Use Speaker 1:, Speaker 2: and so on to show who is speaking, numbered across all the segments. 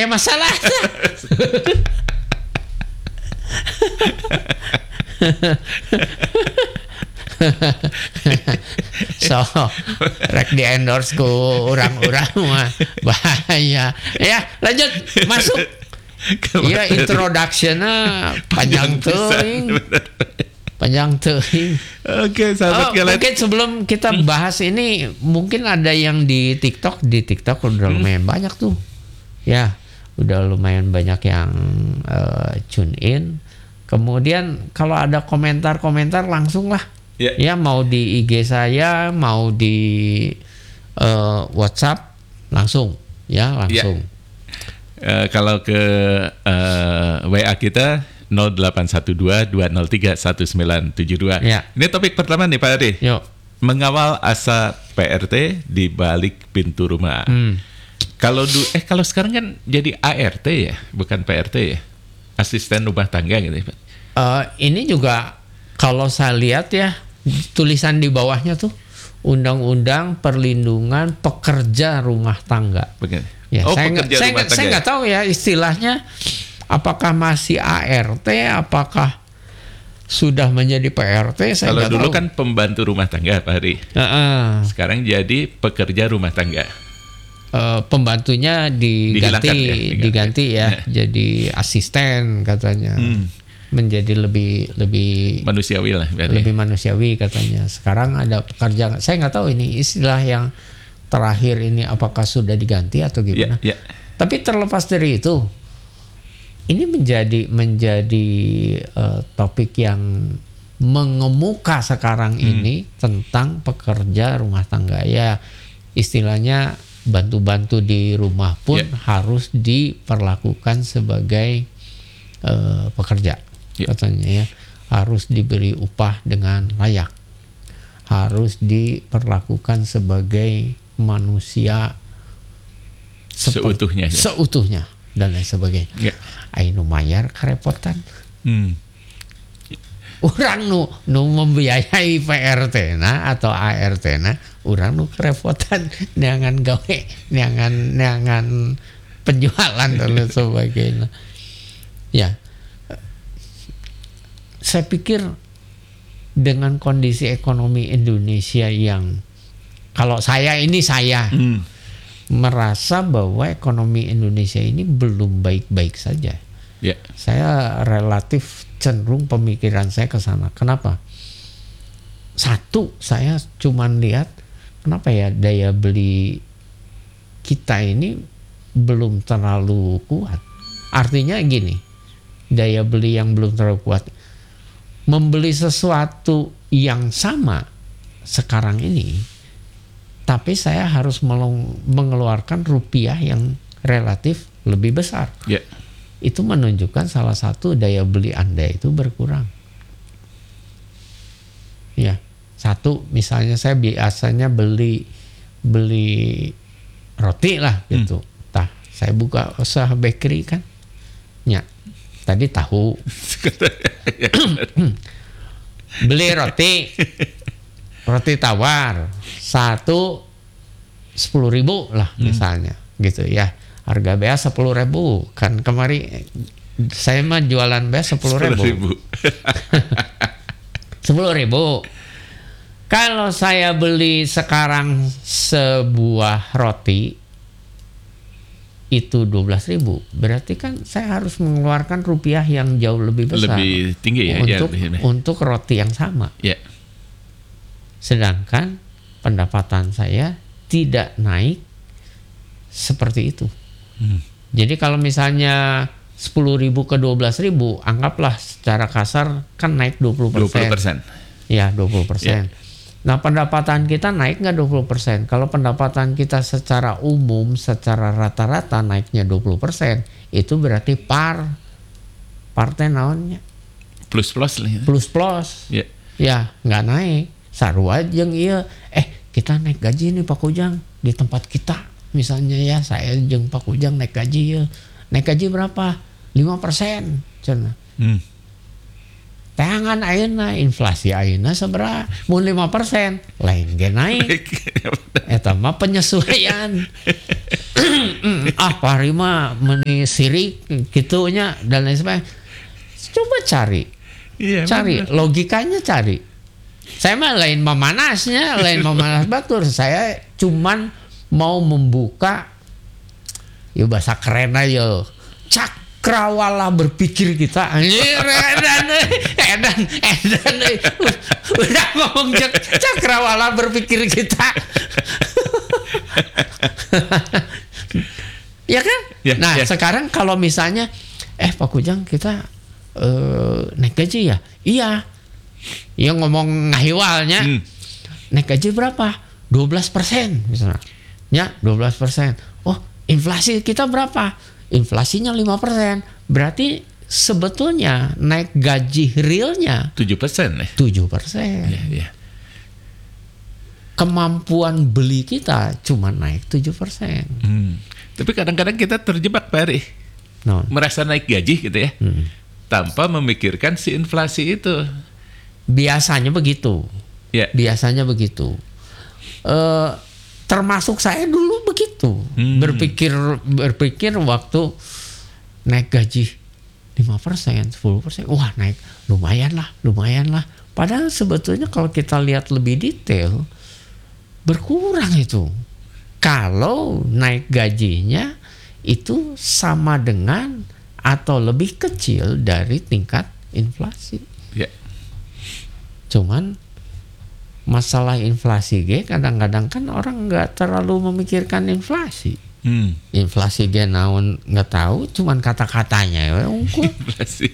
Speaker 1: aya masalah. So rek di endorse ku orang-orang mah bahaya. Ya lanjut masuk. Iya introduction-nya panjang teuing.
Speaker 2: Oke, sahabat Kelet.
Speaker 1: Mungkin sebelum kita bahas ini, mungkin ada yang di TikTok udah lumayan banyak tuh. Ya, udah lumayan banyak yang tune in. Kemudian kalau ada komentar langsung lah. Ya mau di IG saya, mau di WhatsApp langsung. Ya, langsung.
Speaker 2: Kalau ke WA kita 0812-203-1972.
Speaker 1: Ya.
Speaker 2: Ini topik pertama nih Pak Adi.
Speaker 1: Yuk.
Speaker 2: Mengawal asa PRT di balik pintu rumah. Kalau sekarang kan jadi ART ya, bukan PRT ya. Asisten rumah tangga gitu ya, Pak.
Speaker 1: Ini juga kalau saya lihat ya, tulisan di bawahnya tuh Undang-Undang Perlindungan Pekerja Rumah Tangga.
Speaker 2: Begini.
Speaker 1: Ya, saya
Speaker 2: rumah tangga.
Speaker 1: nggak tahu ya istilahnya. Apakah masih ART? Apakah sudah menjadi PRT? Saya
Speaker 2: Kalau
Speaker 1: nggak
Speaker 2: dulu
Speaker 1: tahu.
Speaker 2: kan pembantu rumah tangga, Pak Hari. Sekarang jadi pekerja rumah tangga.
Speaker 1: Pembantunya diganti ya, jadi asisten katanya. Menjadi lebih
Speaker 2: Manusiawi lah.
Speaker 1: lebih manusiawi katanya. Sekarang ada pekerja. Saya nggak tahu ini istilah yang terakhir ini apakah sudah diganti atau gimana. Tapi terlepas dari itu. Ini menjadi topik yang mengemuka sekarang ini tentang pekerja rumah tangga. Ya istilahnya bantu-bantu di rumah pun harus diperlakukan sebagai pekerja. Katanya ya harus diberi upah dengan layak. Harus diperlakukan sebagai manusia
Speaker 2: seutuhnya.
Speaker 1: Dan lain sebagainya. Ainu mayar kerepotan. Urang nu membiayai PRT na atau ART na, urang nu kerepotan neangan gawe, neangan penjualan dan lain sebagainya. Ya, saya pikir dengan kondisi ekonomi Indonesia yang kalau saya merasa bahwa ekonomi Indonesia ini belum baik-baik saja. Saya relatif cenderung pemikiran saya ke sana. Kenapa? Satu, saya cuman lihat kenapa ya daya beli kita ini belum terlalu kuat. Artinya gini, daya beli yang belum terlalu kuat. Membeli sesuatu yang sama sekarang ini, tapi saya harus mengeluarkan rupiah yang relatif lebih besar. Itu menunjukkan salah satu daya beli Anda itu berkurang. Ya, satu misalnya saya biasanya beli roti lah gitu. Tah, saya buka usaha bakery kan. Ya, tadi tahu. Beli roti tawar satu 10.000 lah misalnya gitu ya. Harga bea 10.000 kan kemari saya mah jualan bea 10.000. 10.000. Kalau saya beli sekarang sebuah roti itu 12.000, berarti kan saya harus mengeluarkan rupiah yang jauh lebih besar.
Speaker 2: Lebih tinggi ya
Speaker 1: untuk roti yang sama. Sedangkan pendapatan saya tidak naik seperti itu. Jadi kalau misalnya 10.000 ke 12.000, anggaplah secara kasar kan naik 20%. Ya 20%. Nah pendapatan kita naik nggak 20%? Kalau pendapatan kita secara umum, secara rata-rata naiknya 20%, itu berarti partai naonnya? Plus. Ya nggak naik. Sarua jeung ieu. Kita naik gaji nih Pak Kujang di tempat kita. Misalnya ya saya jeung Pak Kujang naik gaji ya. Naik gaji berapa? 5% cenah. Tangan ayeuna inflasi ayeuna sabaraha? Mun 5% lain ge naik. Eta mah penyesuaian. Pak Rima meni sirik gitunya dan lain sebagainya. Coba cari logikanya cari. Saya mah lain memanasnya, lain memanas batur. Saya cuman mau membuka, ya bahasa keren aja, cakrawala berpikir kita. Edan, udah ngomong cakrawala berpikir kita. Ya kan? Nah sekarang kalau misalnya, Pak Kujang kita naik gaji ya? Iya. Ya ngomong ngahiwalnya, naik gaji berapa? 12% misalnya. Ya 12%. Oh inflasi kita berapa? Inflasinya 5%. Berarti sebetulnya naik gaji realnya
Speaker 2: 7% ya?
Speaker 1: 7%.
Speaker 2: Ya.
Speaker 1: Kemampuan beli kita cuma naik 7%.
Speaker 2: Tapi kadang-kadang kita terjebak Pak Heri. Merasa naik gaji gitu ya. Tanpa memikirkan si inflasi itu.
Speaker 1: Biasanya begitu.
Speaker 2: Ya.
Speaker 1: Biasanya begitu. Termasuk saya dulu begitu. Berpikir waktu naik gaji 5%, 10%. Wah naik lumayan lah. Padahal sebetulnya kalau kita lihat lebih detail, berkurang itu. Kalau naik gajinya itu sama dengan atau lebih kecil dari tingkat inflasi.
Speaker 2: Yeah.
Speaker 1: Cuman masalah inflasi kadang-kadang kan orang nggak terlalu memikirkan inflasi. Inflasi naon nggak tahu, cuman kata-katanya unggul.
Speaker 2: Inflasi.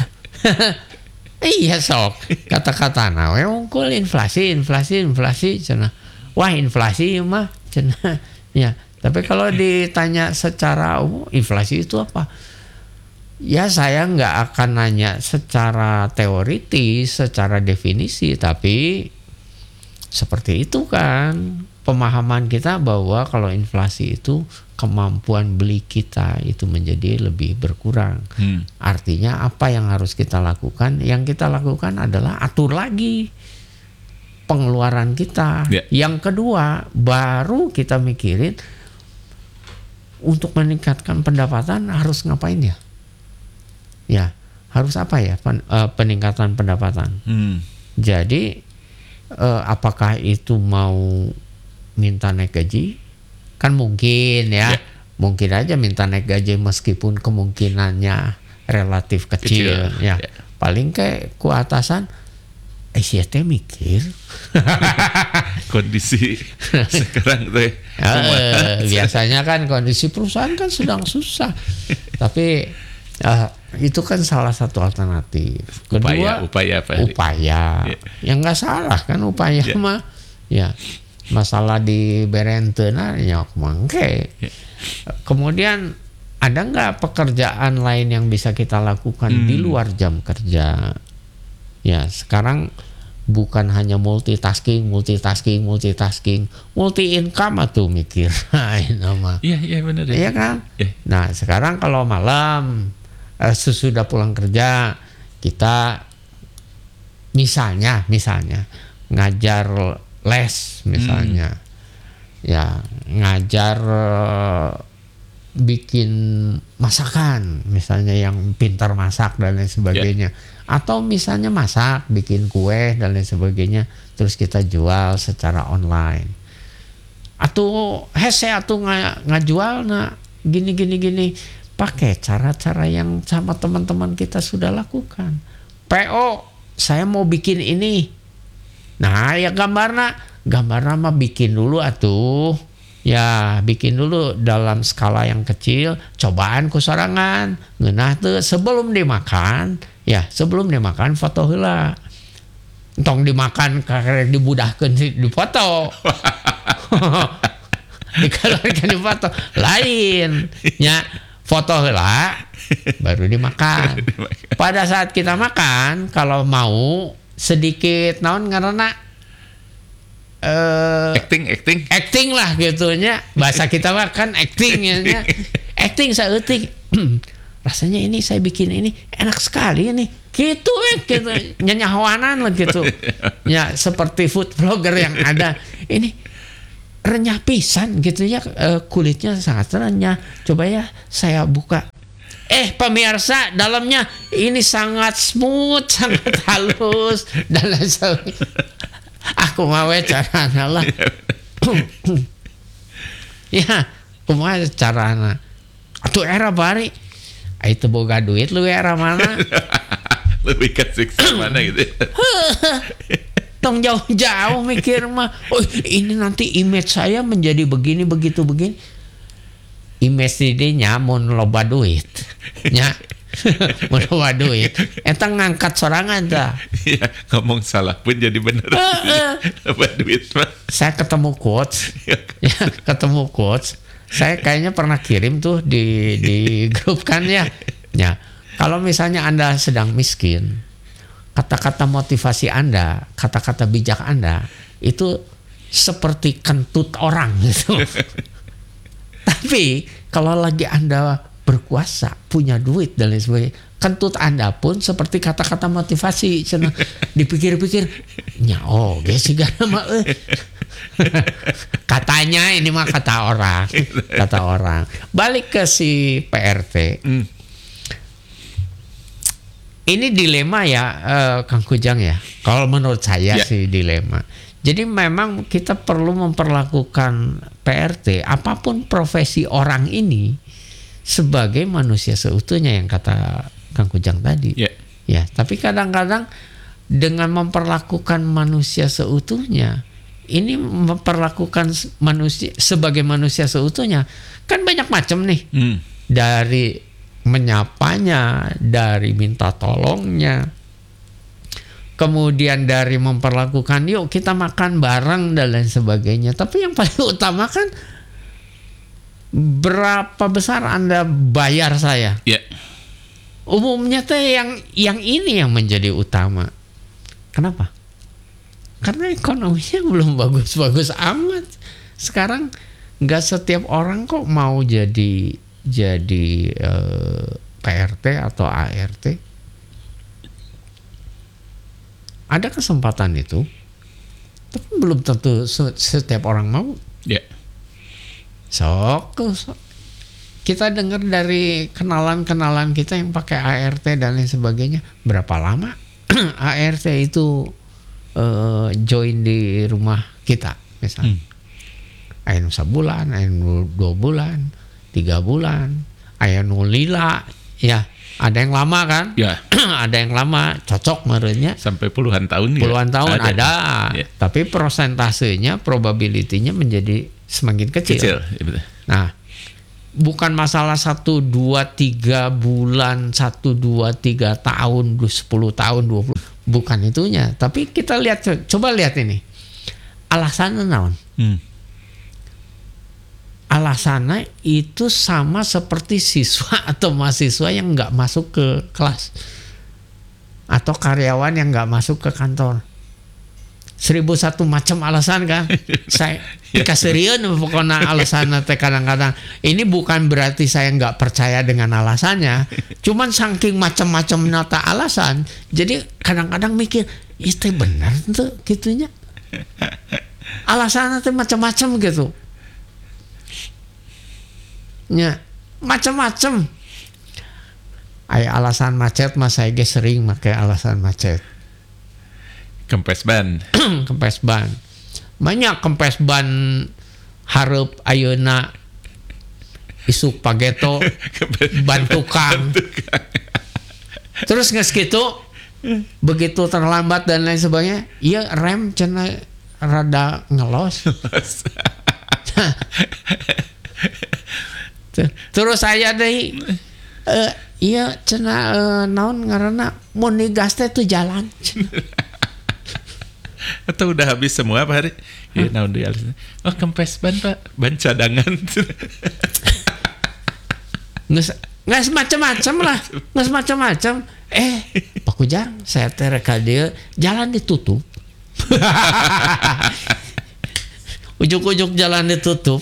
Speaker 1: Iya sok kata-katana unggul inflasi cenah. Wah inflasi mah cenah. Ya, tapi kalau ditanya secara umum inflasi itu apa? Ya saya nggak akan nanya secara teoritis, secara definisi, tapi seperti itu kan pemahaman kita bahwa kalau inflasi itu kemampuan beli kita itu menjadi lebih berkurang. Artinya apa yang harus kita lakukan? Yang kita lakukan adalah atur lagi pengeluaran kita.
Speaker 2: Yeah.
Speaker 1: Yang kedua, baru kita mikirin untuk meningkatkan pendapatan harus ngapain ya? Ya, harus apa ya peningkatan pendapatan? Jadi apakah itu mau minta naik gaji? Kan mungkin ya. Mungkin aja minta naik gaji meskipun kemungkinannya relatif kecil. Ya. Paling kayak ku atasan siete mikir
Speaker 2: kondisi sekarang teh
Speaker 1: biasanya kan kondisi perusahaan kan sedang susah, tapi itu kan salah satu alternatif. Kedua upaya. Yang nggak salah kan upaya mah ya masalah di berenteuna nyok mangke. Kemudian ada nggak pekerjaan lain yang bisa kita lakukan di luar jam kerja? Ya sekarang bukan hanya multi income tuh mikir.
Speaker 2: Iya benar ya.
Speaker 1: Iya kan? Nah sekarang kalau malam sesudah pulang kerja kita misalnya ngajar les misalnya, ya ngajar bikin masakan misalnya yang pintar masak dan lain sebagainya. Atau misalnya masak, bikin kue dan lain sebagainya, terus kita jual secara online. Atau ngajual gini, pakai cara-cara yang sama teman-teman kita sudah lakukan. PO, saya mau bikin ini. Nah, ya gambarnya mah bikin dulu atuh. Ya, bikin dulu dalam skala yang kecil, cobaan ku sorangan. Ngeunah teu sebelum dimakan foto heula. Entong dimakan karena dimudahkeun dipoto. Dikalorkan dipoto lain nya foto heula baru dimakan. Pada saat kita makan kalau mau sedikit naon ngaranna acting lah gitunya, bahasa kita mah kan acting ya. Acting saeutik. Rasanya ini saya bikin ini enak sekali ini gitu nyanyahoanan lah gitu ya, seperti food vlogger yang ada ini renyah pisan gitu ya, kulitnya sangat renyah. Coba ya saya buka. Pemirsa, dalamnya ini sangat smooth, sangat halus dan lain sebagainya. Aku mau carana lah. Ya, kumaha carana. Atuh era bari. Itu boga duit lu era mana?
Speaker 2: Lebih ke siksa mana gitu.
Speaker 1: Tong jauh-jauh mikir mah, ini nanti image saya menjadi begini begitu begini. Image ini nyamun loba duit, nya, mun loba duit. Eta ngangkat sorangan dah.
Speaker 2: Iya, ngomong salah pun jadi bener. Loba duit mah.
Speaker 1: Saya ketemu quotes, ketemu quotes. Saya kayaknya pernah kirim tuh di grup kan ya. Ya, kalau misalnya Anda sedang miskin, kata-kata motivasi Anda, kata-kata bijak Anda itu seperti kentut orang gitu. Tapi kalau lagi Anda berkuasa, punya duit dan lain sebagainya, kentut Anda pun seperti kata-kata motivasi. Dipikir-pikir, sih gak nama. Katanya ini mah kata orang. Balik ke si PRT. Ini dilema ya, Kang Kujang ya. Kalau menurut saya sih dilema. Jadi memang kita perlu memperlakukan PRT, apapun profesi orang ini, sebagai manusia seutuhnya yang kata Kang Kujang tadi. Ya, tapi kadang-kadang dengan memperlakukan manusia seutuhnya, ini memperlakukan manusia sebagai manusia seutuhnya, kan banyak macam nih. Dari menyapanya, dari minta tolongnya, kemudian dari memperlakukan yuk kita makan bareng dan lain sebagainya. Tapi yang paling utama kan berapa besar Anda bayar saya. Umumnya tuh yang ini yang menjadi utama. Kenapa? Karena ekonominya belum bagus-bagus amat. Sekarang nggak setiap orang kok mau jadi PRT atau ART. Ada kesempatan itu, tapi belum tentu setiap orang mau. Sok kita dengar dari kenalan kita yang pakai ART dan lain sebagainya. Berapa lama ART itu join di rumah kita misalnya? Aya sebulan, aya 2 bulan, 3 bulan, aya lila ya. Ada yang lama kan? Ada yang lama, cocok menurutnya.
Speaker 2: Sampai puluhan tahun ya?
Speaker 1: Puluhan tahun ada. Tapi prosentasenya, probability-nya menjadi semakin kecil. Nah, bukan masalah 1, 2, 3 bulan, 1, 2, 3 tahun, 10 tahun, 20. Bukan itunya. Tapi kita lihat, coba lihat ini. Alasannya naon? Alasannya itu sama seperti siswa atau mahasiswa yang nggak masuk ke kelas atau karyawan yang nggak masuk ke kantor. 1001 macam alasan kan. Saya dikasirian pokoknya alasan teh kadang-kadang. Ini bukan berarti saya nggak percaya dengan alasannya, cuman saking macam-macam nata alasan, jadi kadang-kadang mikir itu benar tuh gitunya. Alasannya teh macam-macam gitu. Ya, macam-macam. Alasan macet mas saya sering pakai alasan macet.
Speaker 2: Kempes ban.
Speaker 1: Kempes ban. Banyak kempes ban hareup ayeuna isuk pageto ban tukang. Terus geus kitu begitu terlambat dan lain sebagainya, ieu rem cenah rada ngelos. Terus saya deh iya cenah naon ngaranna mun digas teh tuh jalan.
Speaker 2: Atau udah habis semua Pak Hari? Ya naon deui alisna. Oh kempes ban Pak, ban cadangan. Nges macam-macam lah. Nges macam-macam. Pak Kujang, saya teh rek ka dieu jalan ditutup. Ujuk-ujuk jalan ditutup.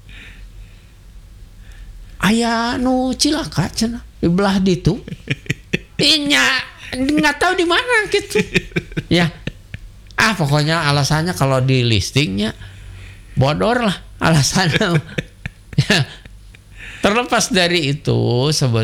Speaker 2: Aya nu cilaka cenah di belah ditu. Inya nggak tahu di mana gitu. Ya. Pokoknya alasannya kalau di listingnya
Speaker 1: bodor lah alasannya. Ya, terlepas dari itu